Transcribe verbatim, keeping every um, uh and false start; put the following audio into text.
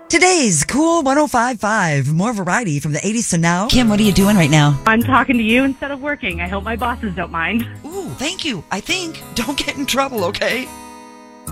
Today's Cool one oh five point five. More variety from the eighties to now. Kim, what are you doing right now? I'm talking to you instead of working. I hope my bosses don't mind. Ooh, thank you. I think. Don't get in trouble, okay?